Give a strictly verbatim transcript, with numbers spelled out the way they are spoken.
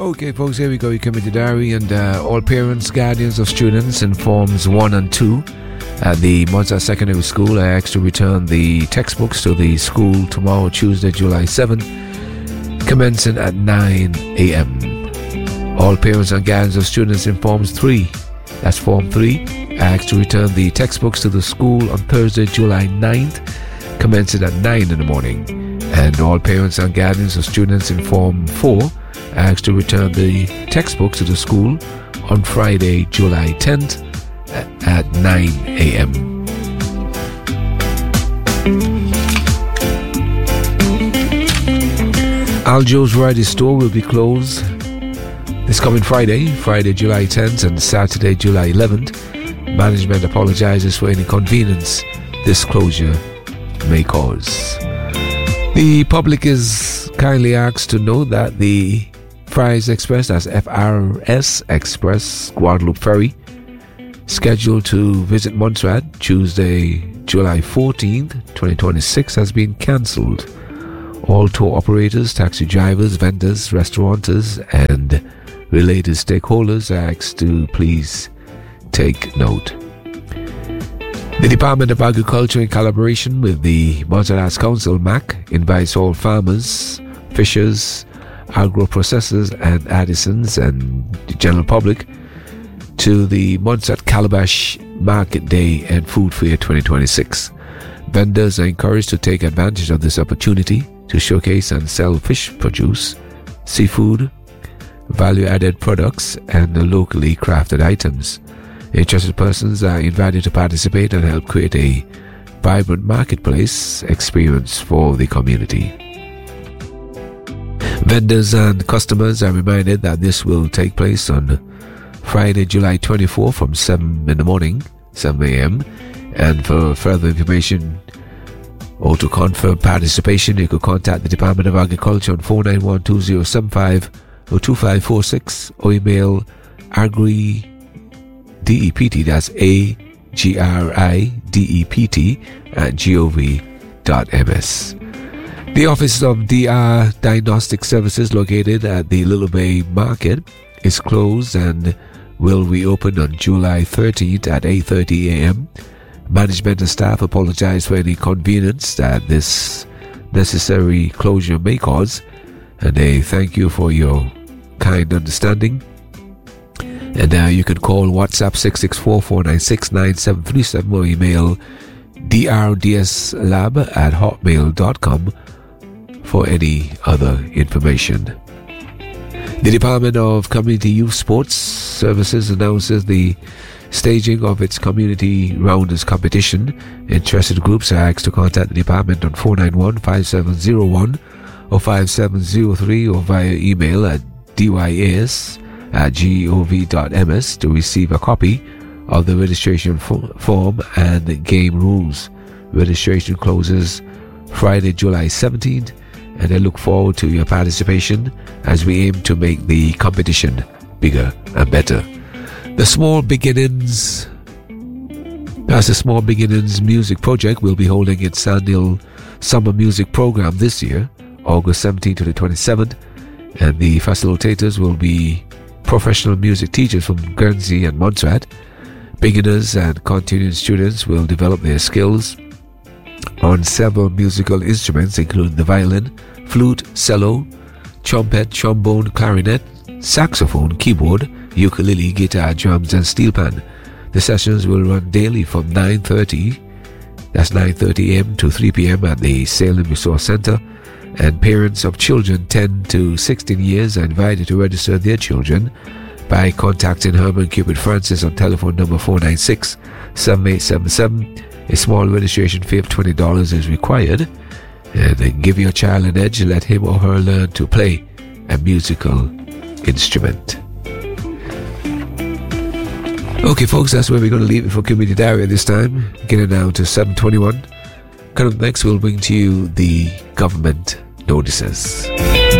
Okay, folks, here we go. You come into diary, and uh, all parents, guardians of students in forms one and two at the Mozart Secondary School are asked to return the textbooks to the school tomorrow, Tuesday, July seventh, commencing at nine a.m. All parents and guardians of students in forms three, that's form three, are asked to return the textbooks to the school on Thursday, July ninth, commencing at nine in the morning. And all parents and guardians of students in form four are asked to return the textbooks to the school on Friday, July tenth at nine a.m. Aljo's Variety Store will be closed this coming Friday, Friday, July tenth, and Saturday, July eleventh. Management apologizes for any inconvenience this closure may cause. The public is kindly asked to know that the Fries Express, that's F R S Express, Guadalupe Ferry, scheduled to visit Montserrat Tuesday, July fourteenth, twenty twenty-six, has been cancelled. All tour operators, taxi drivers, vendors, restaurateurs, and related stakeholders are asked to please take note. The Department of Agriculture, in collaboration with the Montserrat Arts Council, M A C, invites all farmers, fishers, agro-processors and artisans and the general public to the Montserrat Calabash Market Day and Food Fair twenty twenty-six. Vendors are encouraged to take advantage of this opportunity to showcase and sell fish produce, seafood, value-added products, and locally crafted items. Interested persons are invited to participate and help create a vibrant marketplace experience for the community. Vendors and customers are reminded that this will take place on Friday, July twenty-fourth from seven in the morning, seven a.m. And for further information or to confirm participation, you could contact the Department of Agriculture on four nine one, two zero seven five or two five four six or email agri D E P T, that's A G R I D E P T at gov dot m s. The office of D R Diagnostic Services, located at the Little Bay Market, is closed and will reopen on July thirteenth at eight thirty a.m. Management and staff apologize for any inconvenience that this necessary closure may cause, and they thank you for your kind understanding. And uh, you can call WhatsApp six six four, four nine six, nine seven three seven or email d r d s lab at hotmail dot com for any other information. The Department of Community Youth Sports Services announces the staging of its Community Rounders competition. Interested groups are asked to contact the department on four nine one, five seven zero one or five seven zero three or via email at d y s at gov dot m s to receive a copy of the registration fo- form and game rules. Registration closes Friday, July seventeenth, and I look forward to your participation as we aim to make the competition bigger and better. The Small Beginnings That's the Small Beginnings Music Project will be holding its annual summer music program this year, August seventeenth to the twenty-seventh, and the facilitators will be professional music teachers from Guernsey and Montserrat. Beginners and continuing students will develop their skills on several musical instruments, including the violin, flute, cello, trumpet, trombone, clarinet, saxophone, keyboard, ukulele, guitar, drums, and steel pan. The sessions will run daily from nine thirty, that's nine thirty a.m. to three p.m. at the Salem Resource Center, and parents of children ten to sixteen years are invited to register their children by contacting Herman Cupid Francis on telephone number four nine six, seven eight seven seven. A small registration fee of twenty dollars is required. And then give your child an edge, let him or her learn to play a musical instrument. Okay, folks, that's where we're going to leave it for Community Diary at this time. Getting down to seven twenty-one. Coming up next, we'll bring to you the government notices.